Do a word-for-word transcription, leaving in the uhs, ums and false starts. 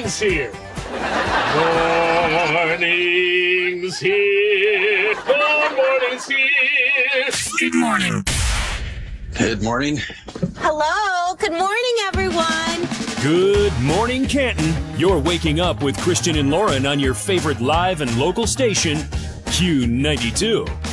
morning's here. Morning's here. Good morning's here. Good morning. Good morning. Hello. Good morning, everyone. Good morning, Canton. You're waking up with Christian and Lauren on your favorite live and local station, Q ninety-two.